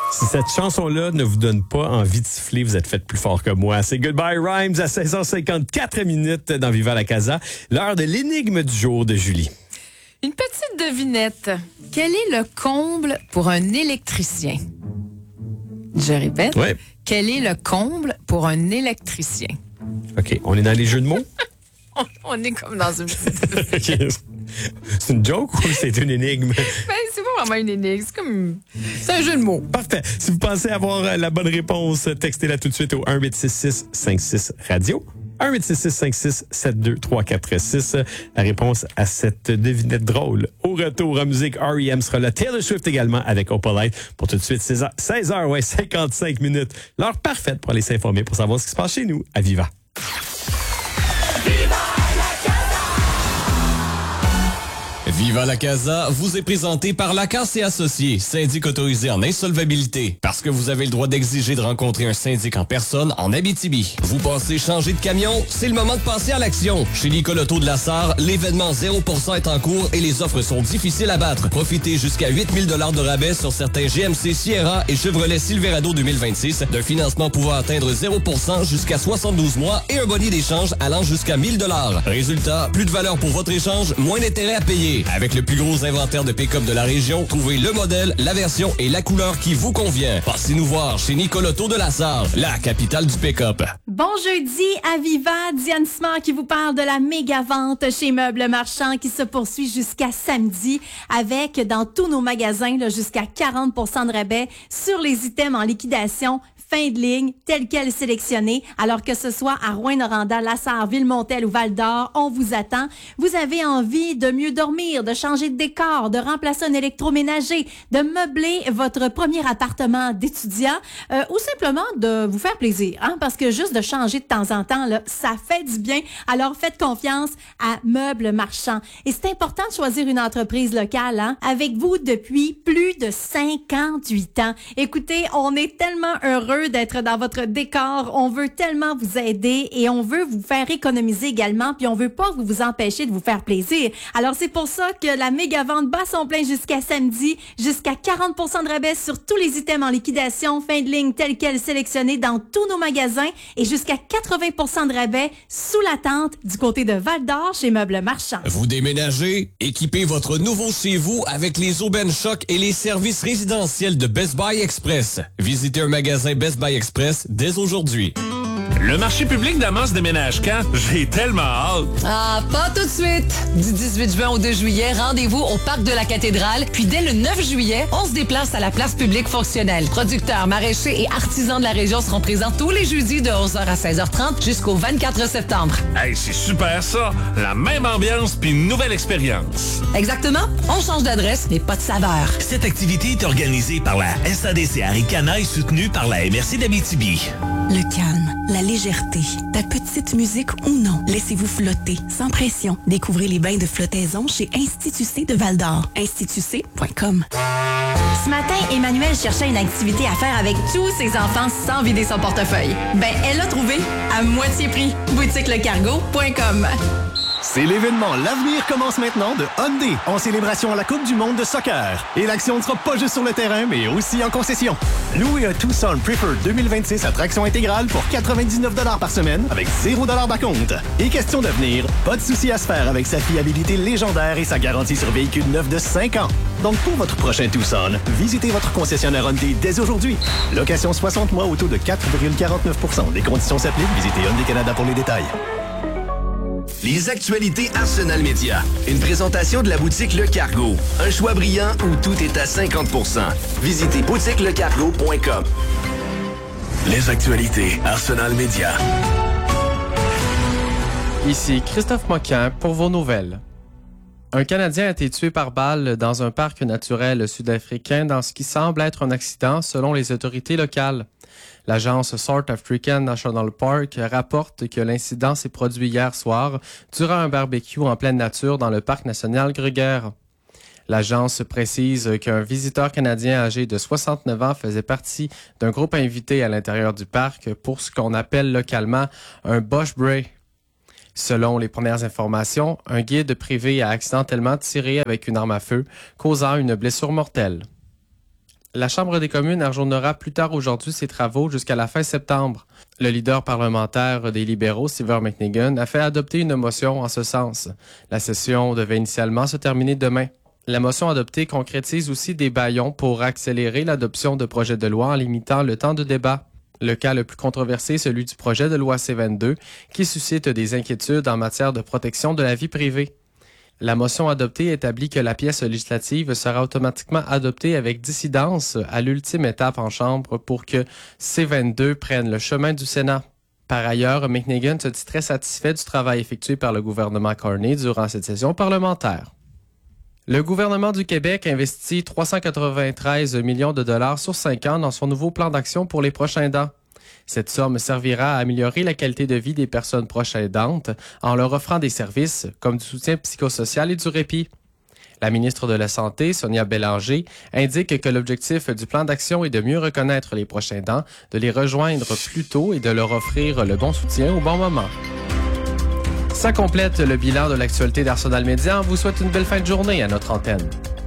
Si cette chanson-là ne vous donne pas envie de siffler, vous êtes fait plus fort que moi. C'est Goodbye Rhymes à 16h54 minutes dans Viva la Casa. L'heure de l'énigme du jour de Julie. Une petite devinette. Quel est le comble pour un électricien? Je répète. Ouais. Quel est le comble pour un électricien? OK, on est dans les jeux de mots? On est comme dans une petite... Okay. C'est une joke ou c'est une énigme? Ben, c'est pas vraiment une énigme. C'est un jeu de mots. Parfait. Si vous pensez avoir la bonne réponse, textez-la tout de suite au 1-866-56-RADIO. 1-866-567-2346. La réponse à cette devinette drôle. Au retour en musique, R.E.M. sera là. Taylor Swift également avec Opalite. Pour tout de suite, 16h, 55 minutes. L'heure parfaite pour aller s'informer, pour savoir ce qui se passe chez nous à Viva. Viva la Casa vous est présenté par Lacasse et Associés, syndic autorisé en insolvabilité. Parce que vous avez le droit d'exiger de rencontrer un syndic en personne en Abitibi. Vous pensez changer de camion? C'est le moment de passer à l'action. Chez Nicolas Auto de la Sarre, l'événement 0% est en cours et les offres sont difficiles à battre. Profitez jusqu'à 8 000 $ de rabais sur certains GMC Sierra et Chevrolet Silverado 2026, d'un financement pouvant atteindre 0% jusqu'à 72 mois et un bonus d'échange allant jusqu'à 1 000 $. Résultat, plus de valeur pour votre échange, moins d'intérêt à payer. Avec le plus gros inventaire de pick-up de la région, trouvez le modèle, la version et la couleur qui vous convient. Passez-nous voir chez Nicolas Auto de la Sarre, la capitale du pick-up. Bon jeudi à Viva, Diane Simard qui vous parle de la méga vente chez Meubles Marchand qui se poursuit jusqu'à samedi avec, dans tous nos magasins, là, jusqu'à 40% de rabais sur les items en liquidation fin de ligne, tels quels sélectionnés. Alors que ce soit à Rouyn-Noranda, Lassar, Ville-Montel ou Val-d'Or, on vous attend. Vous avez envie de mieux dormir, de changer de décor, de remplacer un électroménager, de meubler votre premier appartement d'étudiant ou simplement de vous faire plaisir, hein? Parce que juste de changer de temps en temps, là, ça fait du bien. Alors faites confiance à Meubles Marchand. Et c'est important de choisir une entreprise locale, hein? Avec vous depuis plus de 58 ans. Écoutez, on est tellement heureux d'être dans votre décor. On veut tellement vous aider et on veut vous faire économiser également. Puis on veut pas vous empêcher de vous faire plaisir. Alors c'est pour ça que la méga vente bat son plein jusqu'à samedi. Jusqu'à 40% de rabais sur tous les items en liquidation fin de ligne tels quels sélectionnés dans tous nos magasins et jusqu'à 80% de rabais sous la tente du côté de Val-d'Or chez Meubles Marchand. Vous déménagez? Équipez votre nouveau chez vous avec les aubaines choc et les services résidentiels de Best Buy Express. Visitez un magasin Best Buy Express dès aujourd'hui. Le marché public d'Amos déménage quand? J'ai tellement hâte! Ah, pas tout de suite! Du 18 juin au 2 juillet, rendez-vous au Parc de la Cathédrale. Puis dès le 9 juillet, on se déplace à la place publique fonctionnelle. Producteurs, maraîchers et artisans de la région seront présents tous les jeudis de 11h à 16h30 jusqu'au 24 septembre. Hey, c'est super ça! La même ambiance puis une nouvelle expérience. Exactement. On change d'adresse, mais pas de saveur. Cette activité est organisée par la SADC Aricana et soutenue par la MRC d'Abitibi. Le calme, la légèreté, ta petite musique ou non, laissez-vous flotter, sans pression. Découvrez les bains de flottaison chez Institut C de Val-d'Or. institutc.com. Ce matin, Emmanuel cherchait une activité à faire avec tous ses enfants sans vider son portefeuille. Ben, elle l'a trouvé à moitié prix. boutiquelecargo.com. C'est l'événement L'Avenir commence maintenant de Hyundai en célébration à la Coupe du monde de soccer. Et l'action ne sera pas juste sur le terrain, mais aussi en concession. Louez un Tucson Preferred 2026 à traction intégrale pour 99 $ par semaine avec 0 $ d'acompte. Et question d'avenir, pas de souci à se faire avec sa fiabilité légendaire et sa garantie sur véhicule neuf de 5 ans. Donc pour votre prochain Tucson, visitez votre concessionnaire Hyundai dès aujourd'hui. Location 60 mois au taux de 4,49 %. Les conditions s'appliquent. Visitez Hyundai Canada pour les détails. Les actualités Arsenal Média. Une présentation de la boutique Le Cargo. Un choix brillant où tout est à 50 %. Visitez boutiquelecargo.com. Les actualités Arsenal Média. Ici Christophe Moquin pour vos nouvelles. Un Canadien a été tué par balle dans un parc naturel sud-africain dans ce qui semble être un accident selon les autorités locales. L'agence South African National Park rapporte que l'incident s'est produit hier soir durant un barbecue en pleine nature dans le parc national Kruger. L'agence précise qu'un visiteur canadien âgé de 69 ans faisait partie d'un groupe invité à l'intérieur du parc pour ce qu'on appelle localement un bush brae. Selon les premières informations, un guide privé a accidentellement tiré avec une arme à feu, causant une blessure mortelle. La Chambre des communes ajournera plus tard aujourd'hui ses travaux jusqu'à la fin septembre. Le leader parlementaire des libéraux, Stephen McNigan, a fait adopter une motion en ce sens. La session devait initialement se terminer demain. La motion adoptée concrétise aussi des bâillons pour accélérer l'adoption de projets de loi en limitant le temps de débat. Le cas le plus controversé est celui du projet de loi C-22, qui suscite des inquiétudes en matière de protection de la vie privée. La motion adoptée établit que la pièce législative sera automatiquement adoptée avec dissidence à l'ultime étape en Chambre pour que C-22 prenne le chemin du Sénat. Par ailleurs, McNigan se dit très satisfait du travail effectué par le gouvernement Carney durant cette session parlementaire. Le gouvernement du Québec investit 393 millions de dollars sur 5 ans dans son nouveau plan d'action pour les proches aidants. Cette somme servira à améliorer la qualité de vie des personnes proches aidantes en leur offrant des services comme du soutien psychosocial et du répit. La ministre de la Santé, Sonia Bélanger, indique que l'objectif du plan d'action est de mieux reconnaître les proches aidants, de les rejoindre plus tôt et de leur offrir le bon soutien au bon moment. Ça complète le bilan de l'actualité d'Arsenal Média. On vous souhaite une belle fin de journée à notre antenne.